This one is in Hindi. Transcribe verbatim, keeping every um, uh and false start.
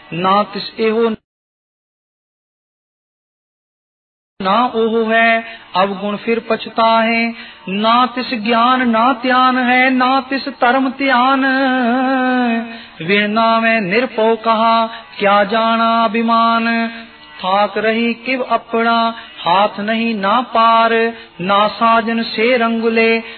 ना तिस एहो ना ओहो है, अवगुण फिर पछता है। ना तिस ज्ञान ना त्यान है, ना तिस धर्म त्यान। विना में निरपो कहा, क्या जाना अभिमान। थाक रही किव अपना, हाथ नहीं ना पार। ना साजन से रंगुले,